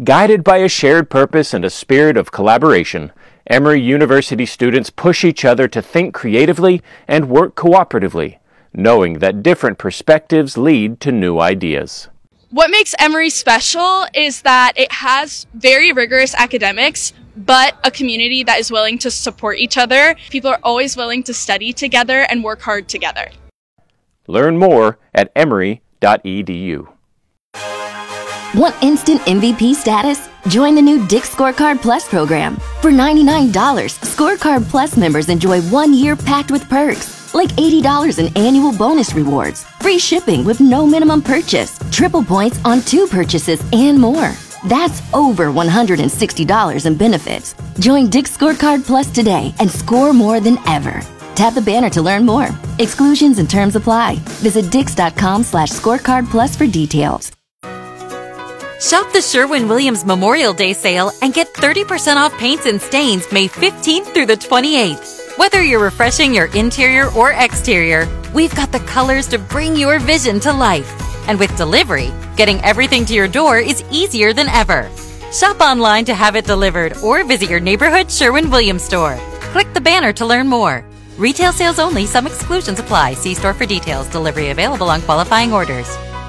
Guided by a shared purpose and a spirit of collaboration, Emory University students push each other to think creatively and work cooperatively, knowing that different perspectives lead to new ideas. What makes Emory special is that it has very rigorous academics, but a community that is willing to support each other. People are always willing to study together and work hard together. Learn more at emory.edu. Want instant MVP status? Join the new Dick's Scorecard Plus program. For $99, Scorecard Plus members enjoy 1 year packed with perks, like $80 in annual bonus rewards, free shipping with no minimum purchase, triple points on 2 purchases, and more. That's over $160 in benefits. Join Dick's Scorecard Plus today and score more than ever. Tap the banner to learn more. Exclusions and terms apply. Visit dix.com/scorecard plus for details. Shop the Sherwin-Williams Memorial Day sale and get 30% off paints and stains May 15th through the 28th. Whether you're refreshing your interior or exterior, we've got the colors to bring your vision to life. And with delivery, getting everything to your door is easier than ever. Shop online to have it delivered or visit your neighborhood Sherwin-Williams store. Click the banner to learn more. Retail sales only. Some exclusions apply. See store for details. Delivery available on qualifying orders.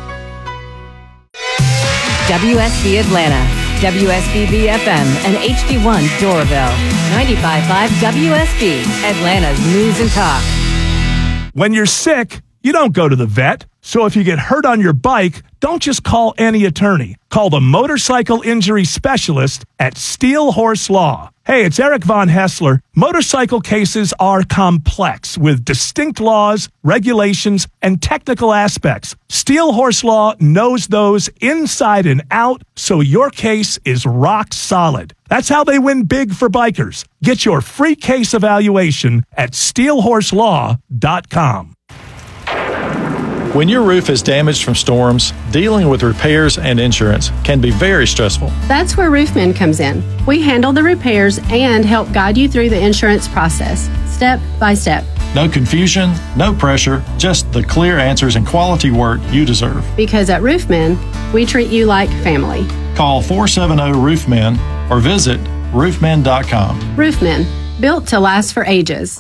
WSB Atlanta, WSBB FM, and HD1 Doraville. 95.5 WSB, Atlanta's News and Talk. When you're sick, you don't go to the vet. So if you get hurt on your bike, don't just call any attorney. Call the motorcycle injury specialist at Steel Horse Law. Hey, it's Eric Von Hessler. Motorcycle cases are complex with distinct laws, regulations, and technical aspects. Steel Horse Law knows those inside and out, so your case is rock solid. That's how they win big for bikers. Get your free case evaluation at steelhorselaw.com. When your roof is damaged from storms, dealing with repairs and insurance can be very stressful. That's where Roofmen comes in. We handle the repairs and help guide you through the insurance process, step by step. No confusion, no pressure, just the clear answers and quality work you deserve. Because at Roofmen, we treat you like family. Call 470-ROOFMEN or visit roofmen.com. Roofmen, built to last for ages.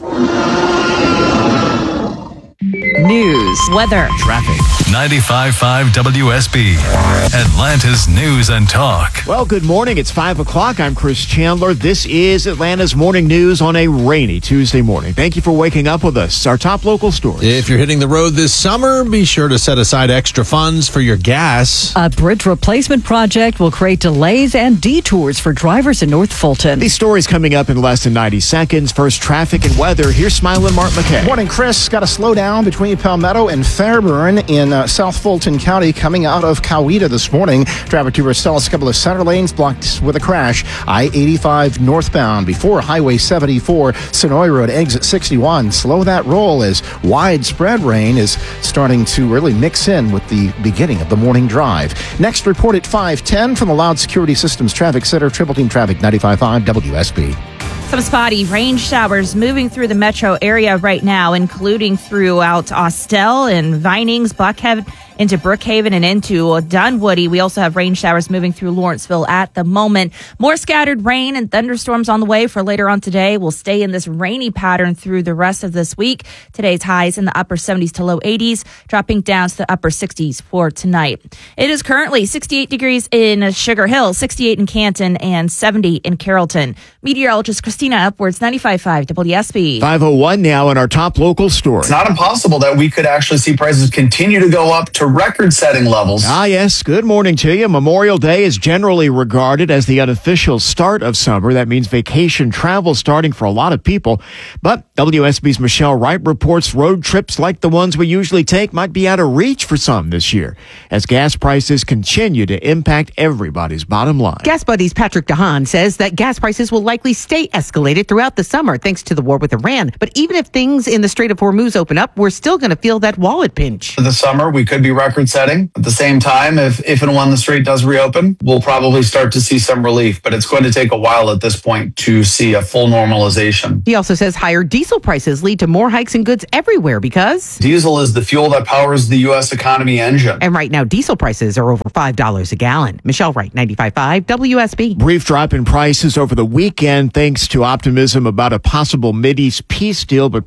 News, weather, traffic. 95.5 WSB, Atlanta's News and Talk. Well, good morning. It's 5 o'clock. I'm Chris Chandler. This is Atlanta's Morning News on a rainy Tuesday morning. Thank you for waking up with us. Our top local stories. If you're hitting the road this summer, be sure to set aside extra funds for your gas. A bridge replacement project will create delays and detours for drivers in North Fulton. These stories coming up in less than 90 seconds. First, traffic and weather. Here's Smiling Mark McKay. Morning, Chris. Got to slow down between Palmetto and Fairburn in South Fulton County coming out of Coweta this morning. Traffic to Rosales, a couple of center lanes blocked with a crash. I-85 northbound before Highway 74, Sonoy Road, exit 61. Slow that roll as widespread rain is starting to really mix in with the beginning of the morning drive. Next report at 5:10 from the Loud Security Systems Traffic Center, Triple Team Traffic 95.5 WSB. Some spotty rain showers moving through the metro area right now, including throughout Austell and Vinings, Buckhead, into Brookhaven and into Dunwoody. We also have rain showers moving through Lawrenceville at the moment. More scattered rain and thunderstorms on the way for later on today. We'll stay in this rainy pattern through the rest of this week. Today's highs in the upper 70s to low 80s, dropping down to the upper 60s for tonight. It is currently 68 degrees in Sugar Hill, 68 in Canton, and 70 in Carrollton. Meteorologist Christina Upwards, 95.5 WSB. 5:01 now in our top local story. It's not impossible that we could actually see prices continue to go up to record-setting levels. Ah, yes. Good morning to you. Memorial Day is generally regarded as the unofficial start of summer. That means vacation travel starting for a lot of people. But WSB's Michelle Wright reports road trips like the ones we usually take might be out of reach for some this year as gas prices continue to impact everybody's bottom line. Gas Buddies Patrick DeHaan says that gas prices will likely stay escalated throughout the summer thanks to the war with Iran. But even if things in the Strait of Hormuz open up, we're still going to feel that wallet pinch. For the summer, we could be record setting. At the same time, if and when the strait does reopen, we'll probably start to see some relief, but it's going to take a while at this point to see a full normalization. He also says higher diesel prices lead to more hikes in goods everywhere because diesel is the fuel that powers the U.S. economy engine. And right now, diesel prices are over $5 a gallon. Michelle Wright, 95.5 WSB. Brief drop in prices over the weekend thanks to optimism about a possible Mideast peace deal, but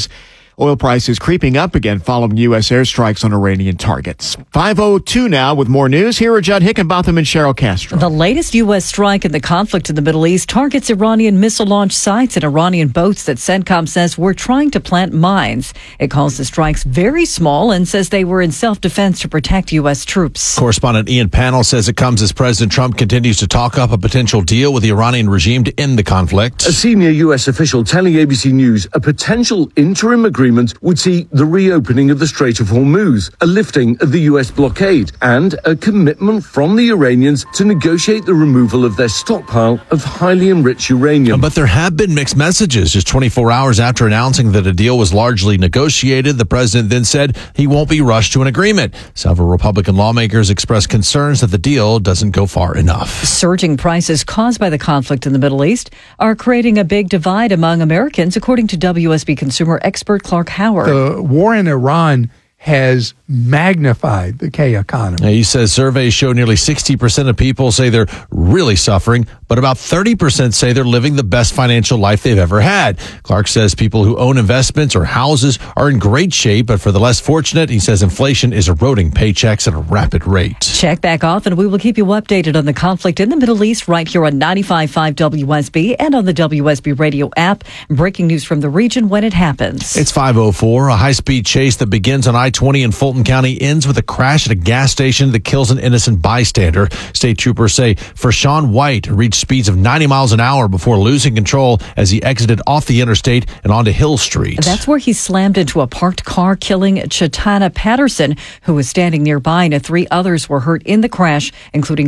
oil prices creeping up again following U.S. airstrikes on Iranian targets. 5:02 now with more news. Here are Judd Hickenbotham and Cheryl Castro. The latest U.S. strike in the conflict in the Middle East targets Iranian missile launch sites and Iranian boats that CENTCOM says were trying to plant mines. It calls the strikes very small and says they were in self-defense to protect U.S. troops. Correspondent Ian Pannell says it comes as President Trump continues to talk up a potential deal with the Iranian regime to end the conflict. A senior U.S. official telling ABC News a potential interim agreement would see the reopening of the Strait of Hormuz, a lifting of the U.S. blockade, and a commitment from the Iranians to negotiate the removal of their stockpile of highly enriched uranium. But there have been mixed messages. Just 24 hours after announcing that a deal was largely negotiated, the president then said he won't be rushed to an agreement. Several Republican lawmakers expressed concerns that the deal doesn't go far enough. Surging prices caused by the conflict in the Middle East are creating a big divide among Americans, according to WSB consumer expert Clark Howard. The war in Iran has magnified the K economy. He says surveys show nearly 60% of people say they're really suffering, but about 30% say they're living the best financial life they've ever had. Clark says people who own investments or houses are in great shape, but for the less fortunate, he says inflation is eroding paychecks at a rapid rate. Check back off and we will keep you updated on the conflict in the Middle East right here on 95.5 WSB and on the WSB radio app. Breaking news from the region when it happens. It's 5:04. A high-speed chase that begins on I-20 in Fulton County ends with a crash at a gas station that kills an innocent bystander. State troopers say Forshawn White reached speeds of 90 miles an hour before losing control as he exited off the interstate and onto Hill Street. That's where he slammed into a parked car, killing Chaitanya Patterson, who was standing nearby, and 3 others were hurt in the crash, including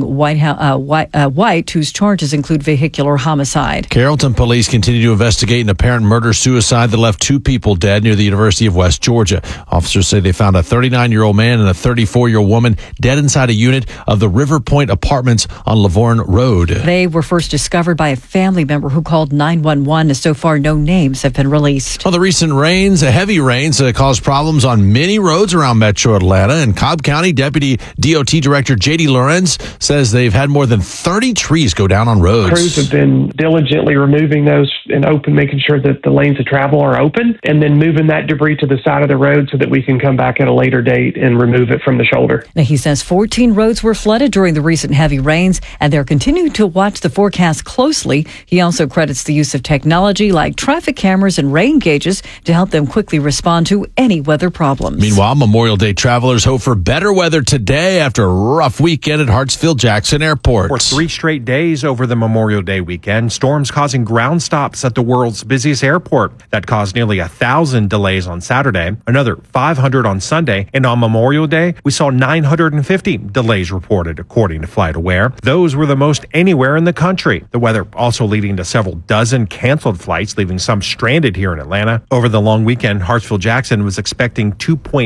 White, whose charges include vehicular homicide. Carrollton police continue to investigate an apparent murder-suicide that left 2 people dead near the University of West Georgia. Officers say they found a 39-year-old man and a 34-year-old woman dead inside a unit of the River Point Apartments on Lavorne Road. They were first discovered by a family member who called 911. So far, no names have been released. Well, the recent heavy rains, caused problems on many roads around Metro Atlanta, and Cobb County Deputy DOT Director J.D. Lorenz says they've had more than 30 trees go down on roads. Crews have been diligently removing those and making sure that the lanes of travel are open, and then moving that debris to the side of the road so that we can come back at a later date and remove it from the shoulder. Now, he says 14 roads were flooded during the recent heavy rains, and they're continuing to watch the forecast closely. He also credits the use of technology like traffic cameras and rain gauges to help them quickly respond to any weather problems. Meanwhile, Memorial Day travelers hope for better weather today after a rough weekend at Hartsfield-Jackson Airport. For 3 straight days over the Memorial Day weekend, storms causing ground stops at the world's busiest airport. That caused nearly 1,000 delays on Saturday, another 500 on Sunday, and on Memorial Day, we saw 950 delays reported, according to FlightAware. Those were the most anywhere in the country. The weather also leading to several dozen canceled flights, leaving some stranded here in Atlanta. Over the long weekend, Hartsfield-Jackson was expecting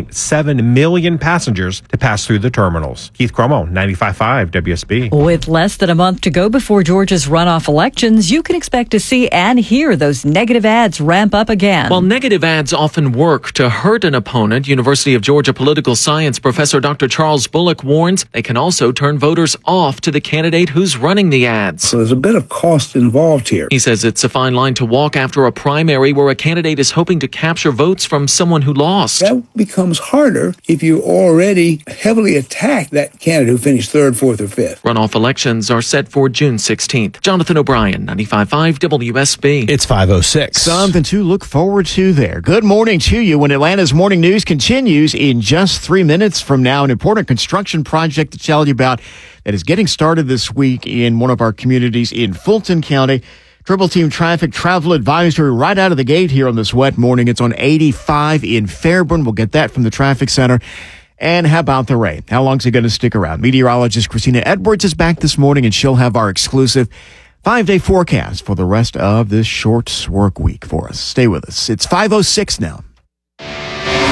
2.7 million passengers to pass through the terminals. Keith Cromo, 95.5 WSB. With less than a month to go before Georgia's runoff elections, you can expect to see and hear those negative ads ramp up again. While negative ads often work to hurt an opponent, University of Georgia political science professor Dr. Charles Bullock warns they can also turn voters off to the candidate who's running the ads. So there's a bit of cost involved here. He says it's a fine line to walk after a primary where a candidate is hoping to capture votes from someone who lost. That becomes harder if you already heavily attack that candidate who finished 3rd, 4th, or 5th. Runoff elections are set for June 16th. Jonathan O'Brien, 95.5 WSB. It's 5:06. Something to look forward to there. Good morning to you when Atlanta's morning news continues in just 3 minutes from now. An important construction project to tell you about that is getting started this week in one of our communities in Fulton County. Triple Team Traffic travel advisory right out of the gate here on this wet morning. It's on 85 in Fairburn. We'll get that from the traffic center. And how about the rain? How long is it going to stick around? Meteorologist Christina Edwards is back this morning, and she'll have our exclusive 5-day forecast for the rest of this short work week for us. Stay with us. It's 5:06 now.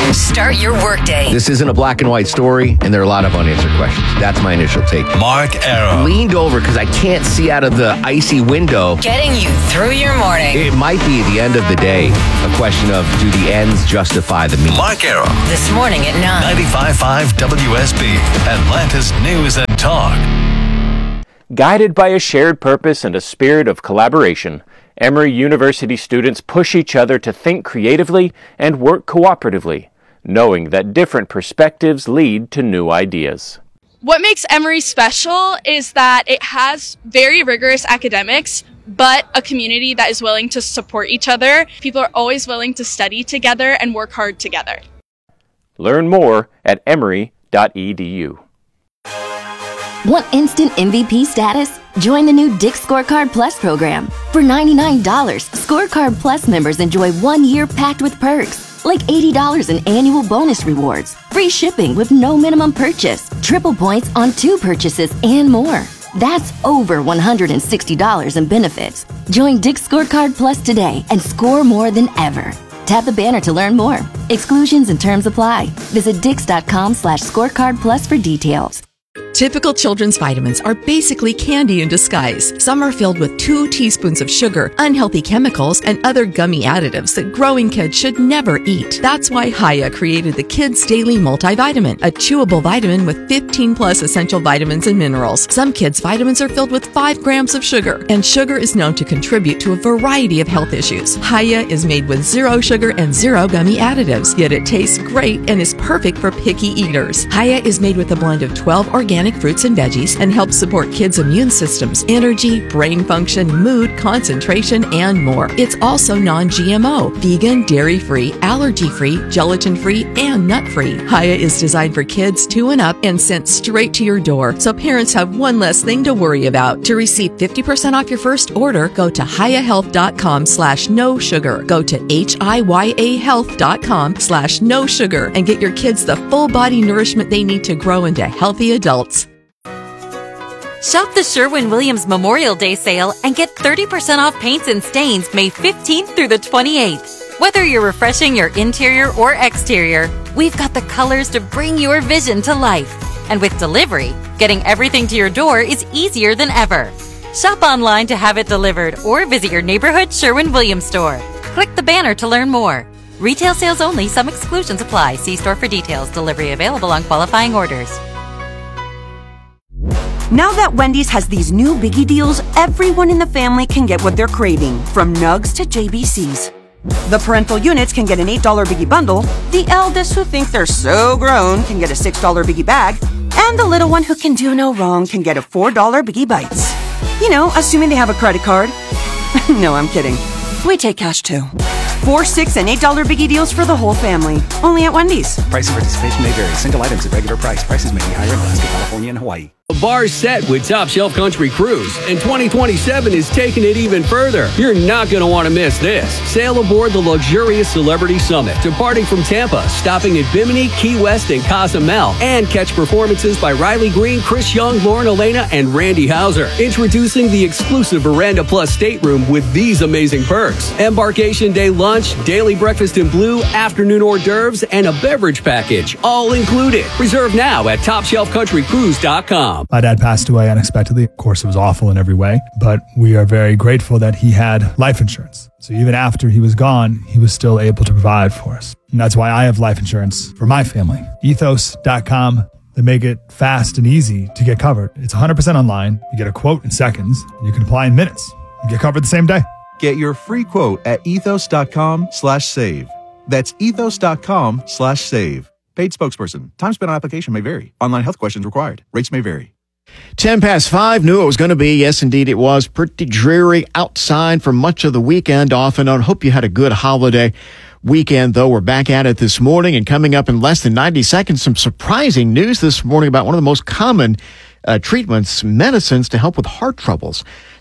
Start your workday. This isn't a black and white story, and there are a lot of unanswered questions. That's my initial take. Mark Arrow. Leaned over because I can't see out of the icy window. Getting you through your morning. It might be the end of the day. A question of, do the ends justify the means? Mark Arrow. This morning at 9. 95.5 WSB, Atlanta's News and Talk. Guided by a shared purpose and a spirit of collaboration, Emory University students push each other to think creatively and work cooperatively, knowing that different perspectives lead to new ideas. What makes Emory special is that it has very rigorous academics, but a community that is willing to support each other. People are always willing to study together and work hard together. Learn more at emory.edu. Want instant MVP status? Join the new Dick's Scorecard Plus program. For $99, Scorecard Plus members enjoy 1 year packed with perks, like $80 in annual bonus rewards, free shipping with no minimum purchase, triple points on 2 purchases, and more. That's over $160 in benefits. Join Dick's Scorecard Plus today and score more than ever. Tap the banner to learn more. Exclusions and terms apply. Visit dix.com/scorecard plus for details. Typical children's vitamins are basically candy in disguise. Some are filled with 2 teaspoons of sugar, unhealthy chemicals, and other gummy additives that growing kids should never eat. That's why Hiya created the Kids Daily Multivitamin, a chewable vitamin with 15 plus essential vitamins and minerals. Some kids' vitamins are filled with 5 grams of sugar, and sugar is known to contribute to a variety of health issues. Hiya is made with 0 sugar and 0 gummy additives, yet it tastes great and is perfect for picky eaters. Hiya is made with a blend of 12 organic fruits and veggies and helps support kids' immune systems, energy, brain function, mood, concentration, and more. It's also non-GMO, vegan, dairy-free, allergy-free, gelatin-free, and nut-free. Hiya is designed for kids 2 and up and sent straight to your door, so parents have one less thing to worry about. To receive 50% off your first order, go to hiyahealth.com/no sugar. Go to hiyahealth.com/no sugar and get your kids the full body nourishment they need to grow into healthy adults. Shop the Sherwin-Williams Memorial Day sale and get 30% off paints and stains May 15th through the 28th. Whether you're refreshing your interior or exterior, we've got the colors to bring your vision to life. And with delivery, getting everything to your door is easier than ever. Shop online to have it delivered or visit your neighborhood Sherwin-Williams store. Click the banner to learn more. Retail sales only. Some exclusions apply. See store for details. Delivery available on qualifying orders. Now that Wendy's has these new biggie deals, everyone in the family can get what they're craving, from nugs to JBCs. The parental units can get an $8 biggie bundle, the eldest who think they're so grown can get a $6 biggie bag, and the little one who can do no wrong can get a $4 biggie bites. You know, assuming they have a credit card. No, I'm kidding. We take cash too. 4, $6, and $8 biggie deals for the whole family. Only at Wendy's. Price and participation may vary. Single items at regular price. Prices may be higher in Alaska, California, and Hawaii. The bar's set with Top Shelf Country Cruise, and 2027 is taking it even further. You're not going to want to miss this. Sail aboard the luxurious Celebrity Summit, departing from Tampa, stopping at Bimini, Key West, and Cozumel, and catch performances by Riley Green, Chris Young, Lauren Elena, and Randy Hauser. Introducing the exclusive Veranda Plus stateroom with these amazing perks: embarkation day lunch, daily breakfast in blue, afternoon hors d'oeuvres, and a beverage package, all included. Reserve now at TopShelfCountryCruise.com. My dad passed away unexpectedly. Of course, it was awful in every way, but we are very grateful that he had life insurance. So even after he was gone, he was still able to provide for us. And that's why I have life insurance for my family. Ethos.com. They make it fast and easy to get covered. It's 100% online. You get a quote in seconds. And you can apply in minutes. You get covered the same day. Get your free quote at ethos.com/save. That's ethos.com/save. Paid spokesperson. Time spent on application may vary. Online health questions required. Rates may vary. 10 past 5, knew it was going to be. Yes, indeed, it was pretty dreary outside for much of the weekend off and on. Hope you had a good holiday weekend, though. We're back at it this morning, and coming up in less than 90 seconds, some surprising news this morning about one of the most common treatments, medicines to help with heart troubles.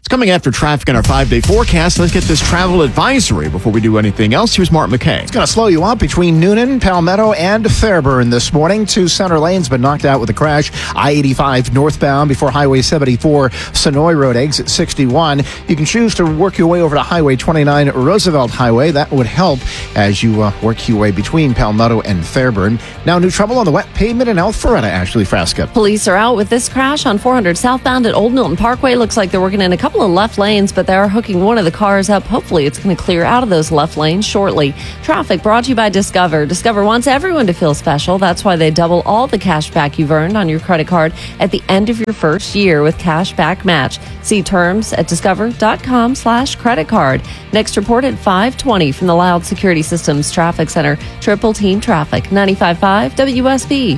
It's coming after traffic in our 5-day forecast. Let's get this travel advisory before we do anything else. Here's Mark McKay. It's going to slow you up between Noonan, Palmetto, and Fairburn this morning. 2 center lanes been knocked out with a crash. I-85 northbound before Highway 74, Sonoy Road exit 61. You can choose to work your way over to Highway 29, Roosevelt Highway. That would help as you work your way between Palmetto and Fairburn. Now, new trouble on the wet pavement in Alpharetta. Ashley Frasca. Police are out with this crash on 400 southbound at Old Milton Parkway. Looks like they're working in a couple of left lanes, but they are hooking one of the cars up. Hopefully, it's going to clear out of those left lanes shortly. Traffic brought to you by Discover. Discover wants everyone to feel special. That's why they double all the cash back you've earned on your credit card at the end of your first year with Cash Back Match. See terms at discover.com/credit card. Next report at 5:20 from the Loud Security Systems Traffic Center. Triple Team Traffic, 95.5 WSB.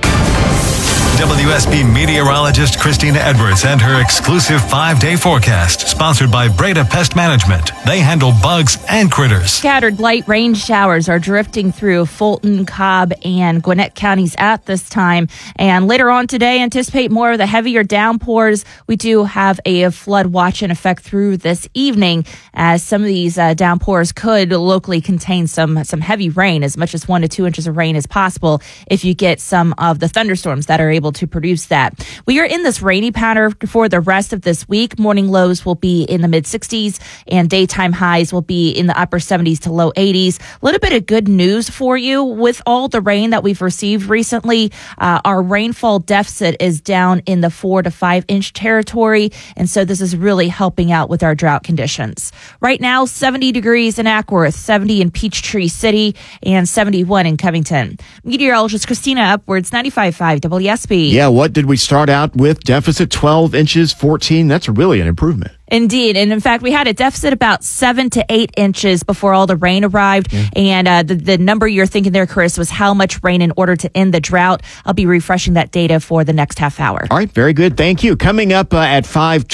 WSB meteorologist Christina Edwards and her exclusive 5-day forecast, sponsored by Breda Pest Management. They handle bugs and critters. Scattered light rain showers are drifting through Fulton, Cobb, and Gwinnett counties at this time. And later on today, anticipate more of the heavier downpours. We do have a flood watch in effect through this evening, as some of these downpours could locally contain some heavy rain, as much as 1 to 2 inches of rain is possible if you get some of the thunderstorms that are able to produce that. We are in this rainy pattern for the rest of this week. Morning lows will be in the mid 60s and daytime highs will be in the upper 70s to low 80s. A little bit of good news for you. With all the rain that we've received recently, our rainfall deficit is down in the 4 to 5 inch territory. And so this is really helping out with our drought conditions. Right now, 70 degrees in Ackworth, 70 in Peachtree City, and 71 in Covington. Meteorologist Christina Upwards, 95.5 WSB. Yeah, what did we start out with? Deficit 12 inches, 14. That's really an improvement. Indeed. And in fact, we had a deficit about 7 to 8 inches before all the rain arrived. And the number you're thinking there, Chris, was how much rain in order to end the drought. I'll be refreshing that data for the next half hour. All right, very good. Thank you. Coming up at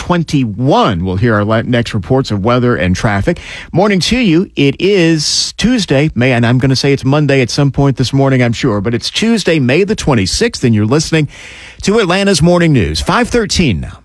5:21, we'll hear our next reports of weather and traffic. Morning to you. It is Tuesday, May, and I'm going to say it's Monday at some point this morning, I'm sure, but it's Tuesday, May the 26th, and you're listening to Atlanta's Morning News. 5:13 now.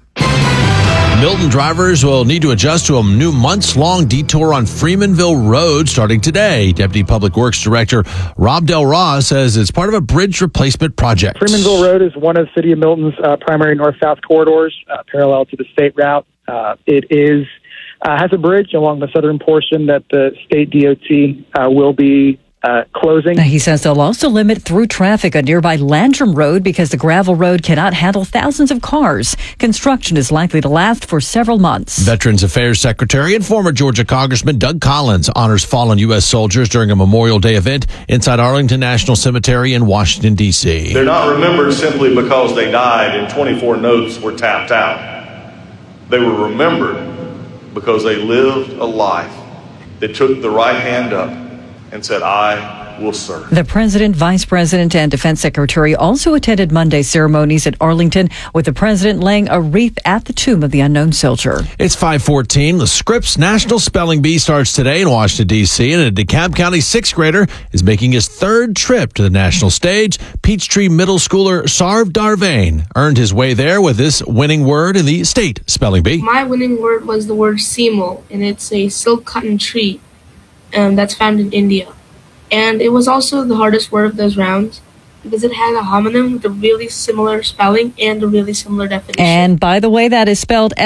Milton drivers will need to adjust to a new months-long detour on Freemanville Road starting today. Deputy Public Works Director Rob Del Ra says it's part of a bridge replacement project. Freemanville Road is one of the City of Milton's primary north-south corridors, parallel to the state route. It is has a bridge along the southern portion that the state DOT will be closing. He says they'll also limit through traffic on nearby Landrum Road because the gravel road cannot handle thousands of cars. Construction is likely to last for several months. Veterans Affairs Secretary and former Georgia Congressman Doug Collins honors fallen U.S. soldiers during a Memorial Day event inside Arlington National Cemetery in Washington, D.C. They're not remembered simply because they died and 24 notes were tapped out. They were remembered because they lived a life that took the right hand up and said, I will serve. The President, Vice President, and Defense Secretary also attended Monday's ceremonies at Arlington, with the President laying a wreath at the tomb of the unknown soldier. It's 5:14. The Scripps National Spelling Bee starts today in Washington, D.C., and a DeKalb County 6th grader is making his 3rd trip to the national stage. Peachtree Middle Schooler Sarv Darvain earned his way there with this winning word in the state spelling bee. My winning word was the word simul, and it's a silk cotton tree. That's found in India. And it was also the hardest word of those rounds because it had a homonym with a really similar spelling and a really similar definition. And by the way, that is spelled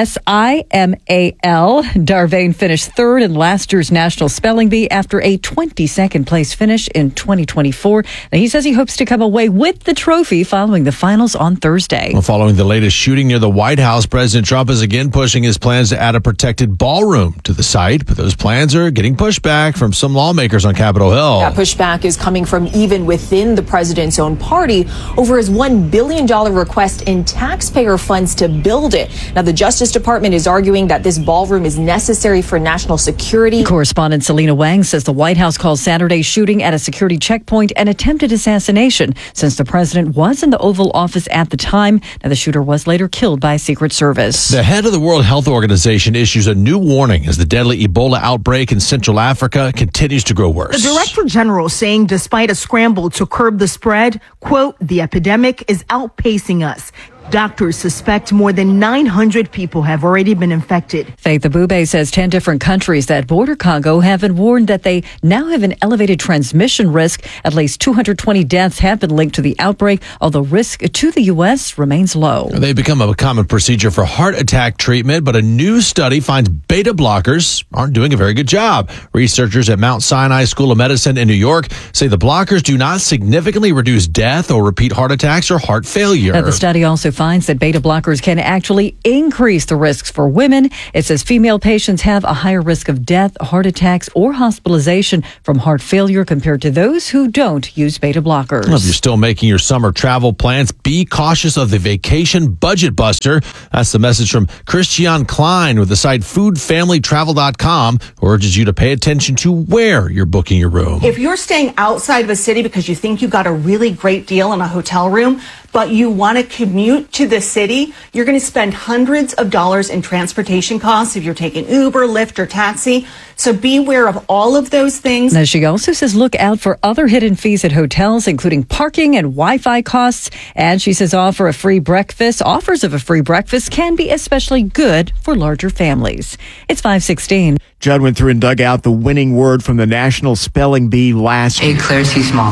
S-I-M-A-L. Darvain finished 3rd in last year's National Spelling Bee after a 22nd place finish in 2024. Now, he says he hopes to come away with the trophy following the finals on Thursday. Well, following the latest shooting near the White House, President Trump is again pushing his plans to add a protected ballroom to the site, but those plans are getting pushback from some lawmakers on Capitol Hill. That pushback is coming from even within the president's own party over his $1 billion request in taxpayer funds to build it. Now, the Justice Department is arguing that this ballroom is necessary for national security. Correspondent Selena Wang says the White House called Saturday's shooting at a security checkpoint an attempted assassination, since the president was in the Oval Office at the time. Now, the shooter was later killed by Secret Service. The head of the World Health Organization issues a new warning as the deadly Ebola outbreak in Central Africa continues to grow worse. The Director General saying despite a scramble to curb the spread, quote, the epidemic is outpacing us. Doctors suspect more than 900 people have already been infected. Faith Abube says 10 different countries that border Congo have been warned that they now have an elevated transmission risk. At least 220 deaths have been linked to the outbreak, although risk to the U.S. remains low. They've become a common procedure for heart attack treatment, but a new study finds beta blockers aren't doing a very good job. Researchers at Mount Sinai School of Medicine in New York say the blockers do not significantly reduce death or repeat heart attacks or heart failure. The study also finds that beta blockers can actually increase the risks for women. It says female patients have a higher risk of death, heart attacks, or hospitalization from heart failure compared to those who don't use beta blockers. Well, if you're still making your summer travel plans, be cautious of the vacation budget buster. That's the message from Christian Klein with the site foodfamilytravel.com, who urges you to pay attention to where you're booking your room. If you're staying outside of a city because you think you got a really great deal in a hotel room, but you want to commute to the city, you're going to spend hundreds of dollars in transportation costs if you're taking Uber, Lyft, or taxi. So be aware of all of those things. Now, she also says look out for other hidden fees at hotels, including parking and Wi-Fi costs. And she says offers of a free breakfast can be especially good for larger families. It's 5:16. Judd went through and dug out the winning word from the National Spelling Bee last week. Éclaircissement.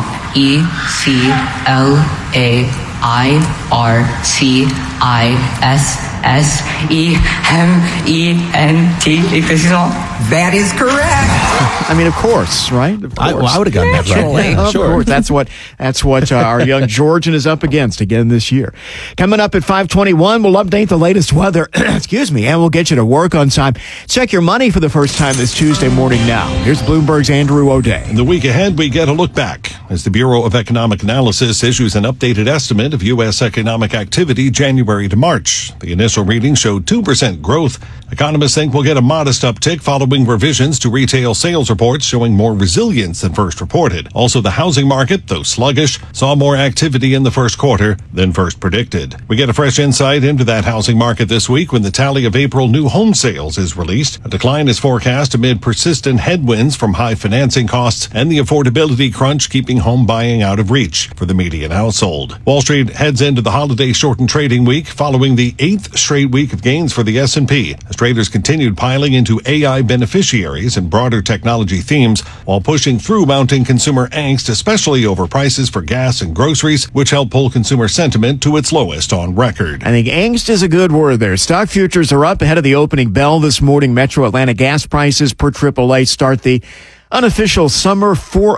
Éclaircissement. That is correct. I mean, of course, right? Of course. I would have gotten that right. Yeah, sure. Of course. That's what our young Georgian is up against again this year. Coming up at 5:21, we'll update the latest weather. Excuse me, and we'll get you to work on time. Check your money for the first time this Tuesday morning now. Here's Bloomberg's Andrew O'Day. In the week ahead, we get a look back as the Bureau of Economic Analysis issues an updated estimate of U.S. economic activity January to March. The initial reading showed 2% growth. Economists think we'll get a modest uptick following revisions to retail sales reports showing more resilience than first reported. Also, the housing market, though sluggish, saw more activity in the first quarter than first predicted. We get a fresh insight into that housing market this week when the tally of April new home sales is released. A decline is forecast amid persistent headwinds from high financing costs and the affordability crunch keeping home buying out of reach for the median household. Wall Street heads into the holiday shortened trading week following the 8th straight week of gains for the S&P as traders continued piling into AI beneficiaries and broader technology themes while pushing through mounting consumer angst, especially over prices for gas and groceries, which helped pull consumer sentiment to its lowest on record. I think angst is a good word there. Stock futures are up ahead of the opening bell this morning. Metro Atlanta gas prices per AAA start the unofficial summer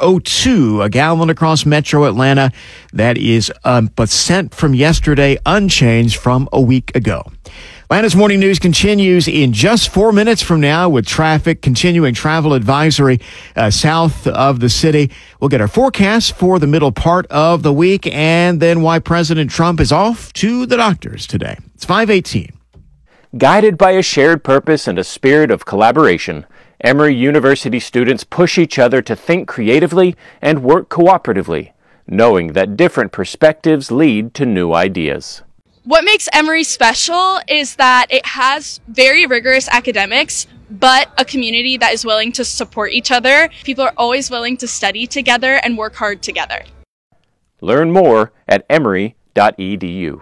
402 a gallon across Metro Atlanta. That is a cent from yesterday, unchanged from a week ago. Atlanta's Morning News continues in just 4 minutes from now with traffic, continuing travel advisory south of the city. We'll get our forecast for the middle part of the week and then why President Trump is off to the doctors today. It's 5:18. Guided by a shared purpose and a spirit of collaboration, Emory University students push each other to think creatively and work cooperatively, knowing that different perspectives lead to new ideas. What makes Emory special is that it has very rigorous academics, but a community that is willing to support each other. People are always willing to study together and work hard together. Learn more at emory.edu.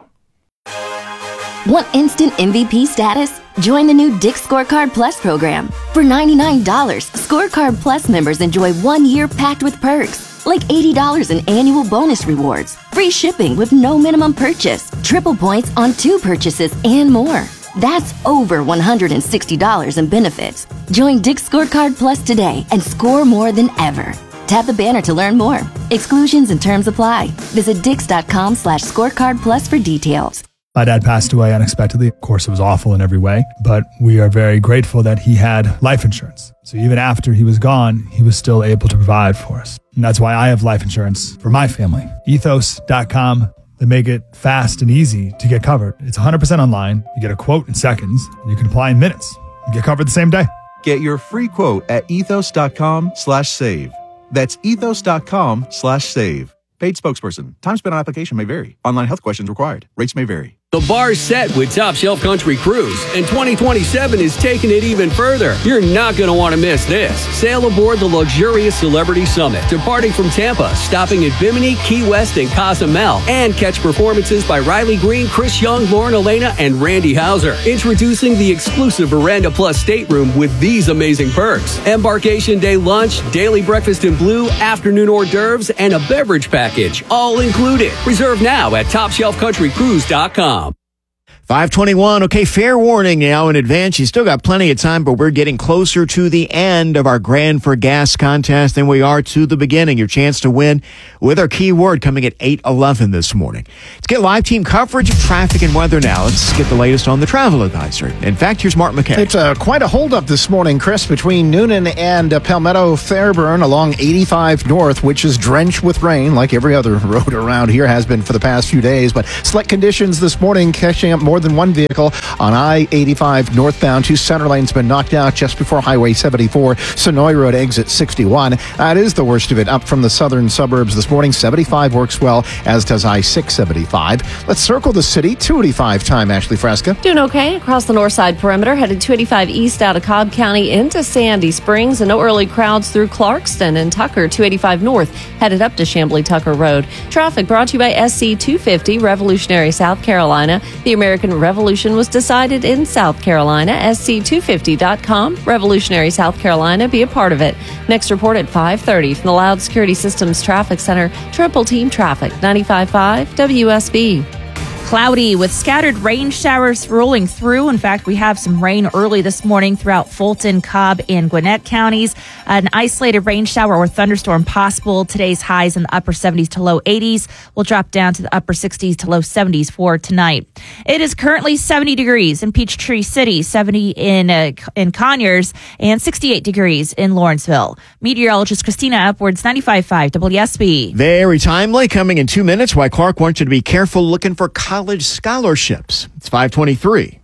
Want instant MVP status? Join the new Dick's Scorecard Plus program. For $99, Scorecard Plus members enjoy 1 year packed with perks, like $80 in annual bonus rewards, free shipping with no minimum purchase, triple points on 2 purchases, and more. That's over $160 in benefits. Join Dick's Scorecard Plus today and score more than ever. Tap the banner to learn more. Exclusions and terms apply. Visit Dix.com/scorecard plus for details. My dad passed away unexpectedly. Of course, it was awful in every way, but we are very grateful that he had life insurance. So even after he was gone, he was still able to provide for us. And that's why I have life insurance for my family. Ethos.com. They make it fast and easy to get covered. It's 100% online. You get a quote in seconds, and you can apply in minutes. You get covered the same day. Get your free quote at ethos.com/save. That's ethos.com/save. Paid spokesperson. Time spent on application may vary. Online health questions required. Rates may vary. The bar's set with Top Shelf Country Cruise, and 2027 is taking it even further. You're not going to want to miss this. Sail aboard the luxurious Celebrity Summit, departing from Tampa, stopping at Bimini, Key West, and Cozumel, and catch performances by Riley Green, Chris Young, Lauren Elena, and Randy Hauser. Introducing the exclusive Veranda Plus stateroom with these amazing perks. Embarkation day lunch, daily breakfast in blue, afternoon hors d'oeuvres, and a beverage package, all included. Reserve now at TopShelfCountryCruise.com. 5:21. Okay, fair warning now in advance. You still got plenty of time, but we're getting closer to the end of our Grand for Gas contest than we are to the beginning. Your chance to win with our keyword coming at 8:11 this morning. Let's get live team coverage of traffic and weather now. Let's get the latest on the travel advisory. In fact, here's Mark McKay. It's quite a holdup this morning, Chris, between Noonan and Palmetto Fairburn along 85 North, which is drenched with rain like every other road around here has been for the past few days. But slick conditions this morning, catching up more than one vehicle on I-85 northbound. 2 center lanes been knocked out just before Highway 74, Sonoy Road exit 61. That is the worst of it up from the southern suburbs this morning. 75 works well, as does I-675. Let's circle the city. 285 time, Ashley Fresca. Doing okay across the north side perimeter, headed 285 east out of Cobb County into Sandy Springs, and no early crowds through Clarkston and Tucker. 285 north, headed up to Chamblee Tucker Road. Traffic brought to you by SC 250, Revolutionary, South Carolina. The American Revolution was decided in South Carolina. SC250.com. Revolutionary, South Carolina. Be a part of it. Next report at 5:30 from the Loud Security Systems Traffic Center. Triple Team Traffic, 95.5 WSB. Cloudy with scattered rain showers rolling through. In fact, we have some rain early this morning throughout Fulton, Cobb, and Gwinnett counties. An isolated rain shower or thunderstorm possible. Today's highs in the upper 70s to low 80s will drop down to the upper 60s to low 70s for tonight. It is currently 70 degrees in Peachtree City, 70 in Conyers, and 68 degrees in Lawrenceville. Meteorologist Christina Upwards, 95.5 WSB. Very timely. Coming in 2 minutes, why Clark wants you to be careful looking for college scholarships. It's 5:23.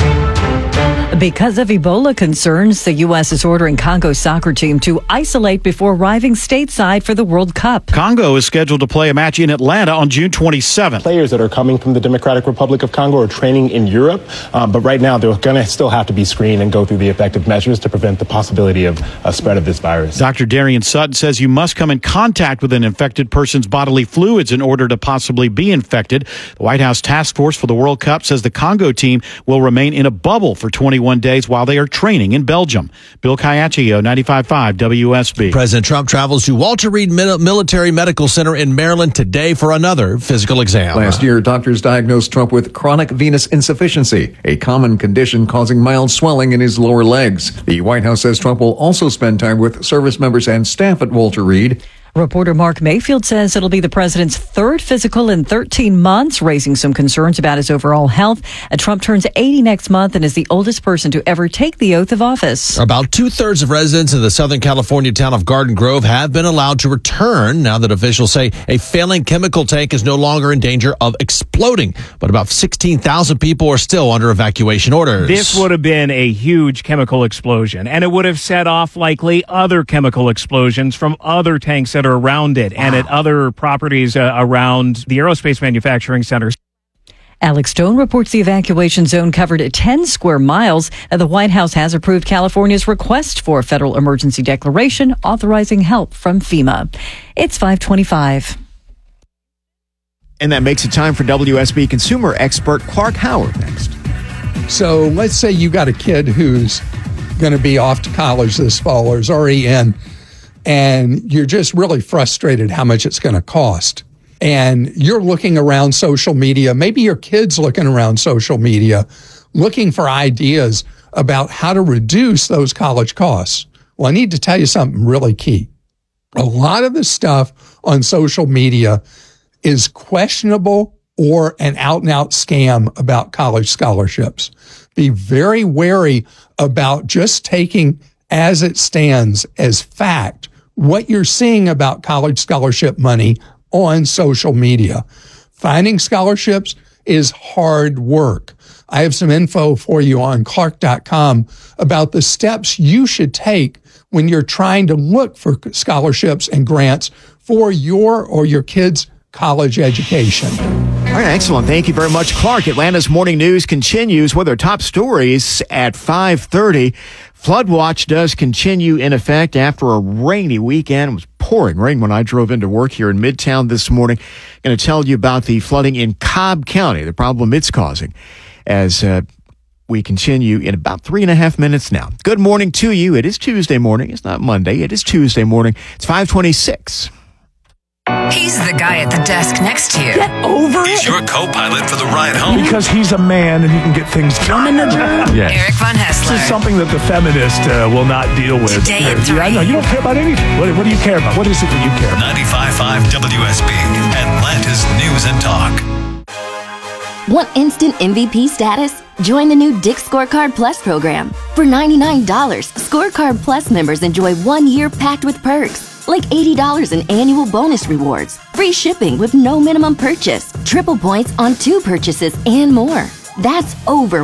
Because of Ebola concerns, the U.S. is ordering Congo's soccer team to isolate before arriving stateside for the World Cup. Congo is scheduled to play a match in Atlanta on June 27th. Players that are coming from the Democratic Republic of Congo are training in Europe, but right now they're going to still have to be screened and go through the effective measures to prevent the possibility of a spread of this virus. Dr. Darian Sutton says you must come in contact with an infected person's bodily fluids in order to possibly be infected. The White House Task Force for the World Cup says the Congo team will remain in a bubble for 21 days while they are training in Belgium. Bill Caiaccio, 95.5 WSB. President Trump travels to Walter Reed Military Medical Center in Maryland today for another physical exam. Last year, doctors diagnosed Trump with chronic venous insufficiency, a common condition causing mild swelling in his lower legs. The White House says Trump will also spend time with service members and staff at Walter Reed. Reporter Mark Mayfield says it'll be the president's third physical in 13 months, raising some concerns about his overall health. Trump turns 80 next month and is the oldest person to ever take the oath of office. About 2/3 of residents in the Southern California town of Garden Grove have been allowed to return now that officials say a failing chemical tank is no longer in danger of exploding. But about 16,000 people are still under evacuation orders. This would have been a huge chemical explosion, and it would have set off likely other chemical explosions from other tanks that are around it and at other properties around the aerospace manufacturing centers. Alex Stone reports the evacuation zone covered 10 square miles. The White House has approved California's request for a federal emergency declaration authorizing help from FEMA. It's 5:25. And that makes it time for WSB consumer expert Clark Howard next. So let's say you got a kid who's going to be off to college this fall or is already in, and you're just really frustrated how much it's going to cost. And you're looking around social media, maybe your kid's looking around social media, looking for ideas about how to reduce those college costs. Well, I need to tell you something really key. A lot of the stuff on social media is questionable or an out-and-out scam about college scholarships. Be very wary about just taking as it stands as fact what you're seeing about college scholarship money on social media. Finding scholarships is hard work. I have some info for you on Clark.com about the steps you should take when you're trying to look for scholarships and grants for your or your kids' college education. All right, excellent. Thank you very much, Clark. Atlanta's Morning News continues with our top stories at 5:30. Flood watch does continue in effect after a rainy weekend. It was pouring rain when I drove into work here in Midtown this morning. Going to tell you about the flooding in Cobb County, the problem it's causing, as we continue in about 3.5 minutes now. Good morning to you. It is Tuesday morning. It's not Monday. It is Tuesday morning. It's 5:26. He's the guy at the desk next to you. Get over it. He's your co-pilot for the ride home. Because he's a man and he can get things done. Yes. Eric Von Hessler. This is something that the feminist will not deal with. Today at 3. I know. You don't care about anything. What do you care about? What is it that you care about? 95.5 WSB, Atlanta's News and Talk. Want instant MVP status? Join the new Dick's Scorecard Plus program. For $99, Scorecard Plus members enjoy 1 year packed with perks, like $80 in annual bonus rewards, free shipping with no minimum purchase, triple points on 2 purchases, and more. That's over